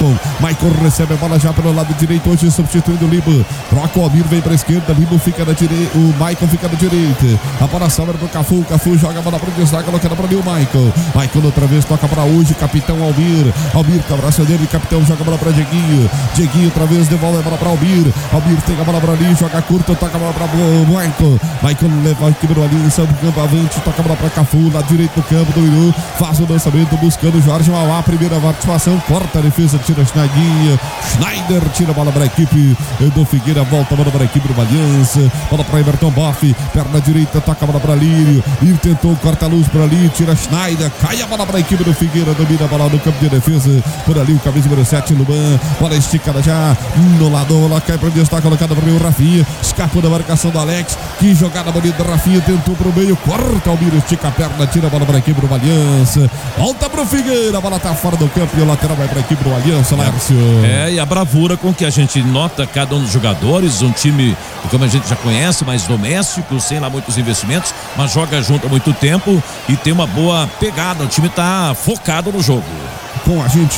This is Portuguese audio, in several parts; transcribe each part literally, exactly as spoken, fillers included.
Maicon. Maicon recebe a bola já pelo lado direito, hoje substituindo o Libo. Troca o Almir, vem pra esquerda, Libo fica na direita, o Maicon fica na direita. A bola sobra pro Cafu, Cafu joga a bola pro destaque, colocando pra ali o Maicon. Maicon outra vez toca para hoje, capitão Almir. Almir com a braça dele, capitão joga a bola pra Dieguinho. Dieguinho outra vez devolve a bola pra Almir. Almir tem a bola pra ali, joga curto, toca a bola pra Maicon. Maicon leva a equipe do ali, sobe o campo avante, toca a bola pra Cafu, lá direito do campo, dominou, faz o lançamento, buscando Jorge Mauá, primeira participação, corta a defesa, tira a Schneider. Schneider tira a bola para a equipe do Figueira, volta a bola para a equipe do Aliança, bola para Everton Boff, perna direita, toca a bola para Lírio, Lírio tentou, corta a luz por ali, tira Schneider, cai a bola para a equipe do Figueira, domina a bola no campo de defesa, por ali o camisa número sete, Luban, bola esticada já, no lado, lá cai para o destaque, colocada para o Rafinha, escapou da marcação do Alex, que jogada bonita do Rafinha, tentou para o meio, corta o Miro, estica a perna, tira a bola para a equipe do Aliança, volta para o Figueira, a bola está fora do campo e o lateral vai para a equipe do Aliança, Lércio. É, e a bravura com que a gente nota cada um dos jogadores, um time, como a gente já conhece, mais doméstico, sem lá muitos investimentos, mas joga junto há muito tempo e tem uma boa pegada, o time está focado no jogo. Com a gente,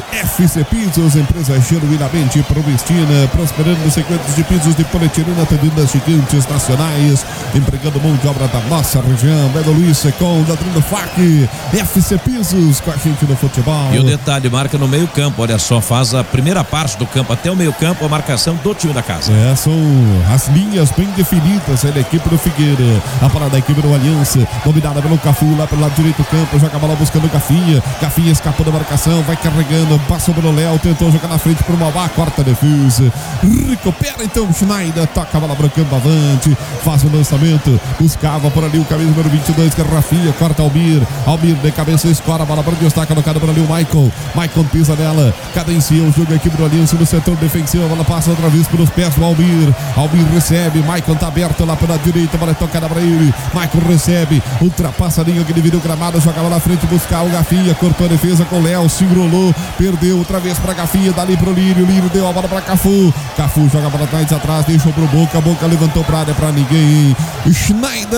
F C Pisos, empresa genuinamente promestina, prosperando nos segmentos de pisos de polietileno, atendendo as gigantes nacionais, empregando mão de obra da nossa região. Beto Luiz Secom, da Trino F A C, F C Pisos, com a gente no futebol. E o detalhe, marca no meio campo, olha só, faz a primeira parte do campo até o meio campo, a marcação do time da casa. É, são as linhas bem definidas aí da equipe do Figueira, a bola da equipe do Aliança, dominada pelo Cafu, lá pelo lado direito do campo, joga a bola buscando o Gafinha, Gafinha escapou da marcação, vai carregando, passou pelo Léo, tentou jogar na frente pro Mauá, corta a defesa, recupera então o Schneider, toca a bola pro campo avante, faz o lançamento, buscava por ali o camisa número vinte e dois, que é Rafinha, corta Almir, Almir de cabeça, escora a bola para o destaque, colocado por ali o Maicon, Maicon pisa nela, cadencia o jogo, a equipe do Aliança no setor defensivo, a bola passa outra vez pelos pés do Almir, Almir recebe, Maicon tá aberto lá pela direita, a bola é tocada para ele, Maicon recebe, ultrapassa a linha que dividiu o gramado, joga a bola na frente, buscar o Gafinha, cortou a defesa com o Léo, se enrolou, perdeu outra vez para Gafinha, dali pro Lírio, Lírio deu a bola para Cafu, Cafu joga a bola atrás, atrás, deixou pro Boca, Boca levantou pra área pra ninguém, Schneider,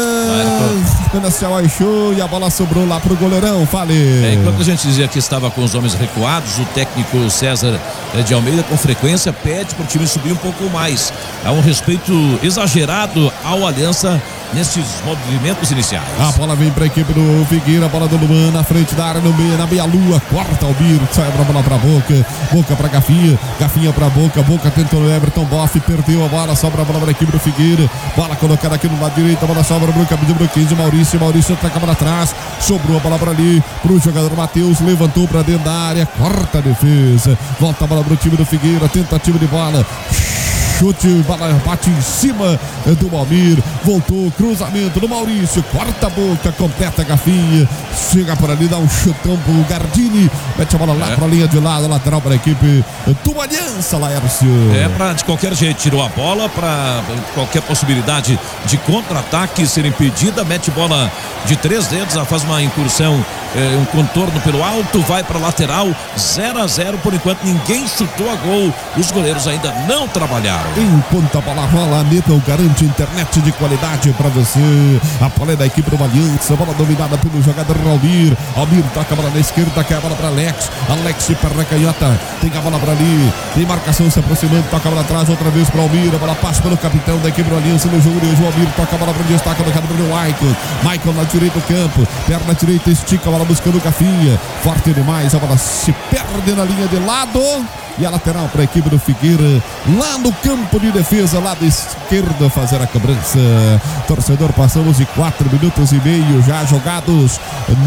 quando se abaixou e a bola sobrou lá pro goleirão, fale. É, enquanto a gente dizia que estava com os homens recuados, o técnico César de Almeida com frequência pede pro time subir um pouco mais, há um respeito exagerado ao Aliança nesses movimentos iniciais. A bola vem para a equipe do Figueira, a bola do Luan na frente da área, no meio, na meia-lua, corta o Biro, sai a bola para Boca, Boca para Gafinha, Gafinha para Boca, Boca tentou o Everton Boff, perdeu a bola, sobra a bola para a equipe do Figueira, bola colocada aqui no lado direito, a bola sobra para o camisa quinze, Maurício, Maurício toca a bola atrás, sobrou a bola para ali, para o jogador Matheus, levantou para dentro da área, corta a defesa, volta a bola para o time do Figueira, tentativa de bola, chute, bola bate em cima do Almir, voltou, cruzamento do Maurício, corta a Boca, completa a Gafinha, chega por ali, dá um chutão pro Gardini, mete a bola lá é. pra linha de lado, lateral para a equipe do Aliança, Laércio. É, pra de qualquer jeito, tirou a bola, pra qualquer possibilidade de contra-ataque ser impedida, mete bola de três dedos, faz uma incursão, é, um contorno pelo alto, vai pra lateral, zero a zero por enquanto, ninguém chutou a gol, os goleiros ainda não trabalharam. Enquanto a bola rola, a Metal garante internet de qualidade para você. A bola é da equipe do Aliança, bola dominada pelo jogador Almir. Almir toca a bola na esquerda, quer a bola para Alex. Alex perna canhota, tem a bola para ali. Tem marcação se aproximando, toca a bola atrás outra vez para Almir. A bola passa pelo capitão da equipe do Aliança no jogo de hoje. O Almir toca a bola para o destaque, colocado para o Maicon. Maicon na direita do campo, perna direita, estica a bola buscando o Gafinha. Forte demais, a bola se perde na linha de lado. E a lateral para a equipe do Figueira, lá no campo de defesa, lado esquerdo, fazer a cobrança. Torcedor, passamos de quatro minutos e meio já jogados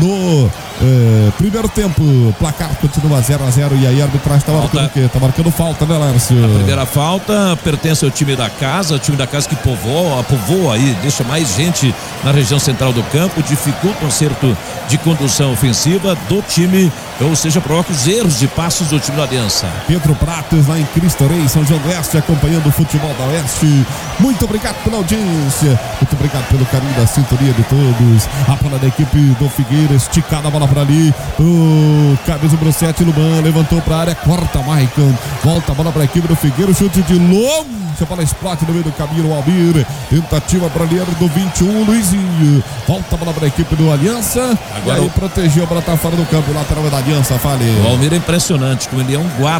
no eh, primeiro tempo. Placar continua zero a zero e aí a arbitragem está marcando o quê? Está marcando falta, né, Lárcio? A primeira falta pertence ao time da casa, o time da casa que povoa, povoa aí, deixa mais gente na região central do campo, dificulta o acerto de condução ofensiva do time, ou seja, provoca os erros de passos do time da Aliança. Pedro Prates, lá em Cristo Rei, São João do Oeste, acompanhando o futebol da Oeste. Muito obrigado pela audiência, muito obrigado pelo carinho da sintonia de todos. A bola da equipe do Figueira, esticada a bola para ali, o camisa número sete, Luban, levantou para a área, corta Maicon, volta a bola para a equipe do Figueira, chute de longe, a bola explode no meio do caminho, o Almir, tentativa para ali do vinte e um, Luizinho, volta a bola para a equipe do Aliança, agora e aí o... protegeu, a bola tá fora do campo, lateral da Aliança, fale. O Almir é impressionante, como ele é um guarda